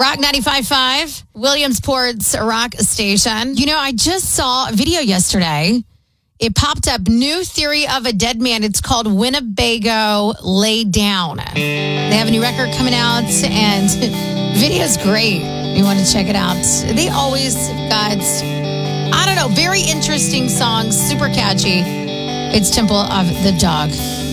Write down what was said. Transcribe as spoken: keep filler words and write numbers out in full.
Rock ninety-five point five, Williamsport's rock station. You know, I just saw a video yesterday. It popped up, new theory of a dead man. It's called Winnebago Lay Down. They have a new record coming out, and video's great. You want to check it out. They always got, I don't know, very interesting songs, super catchy. It's Temple of the Dog.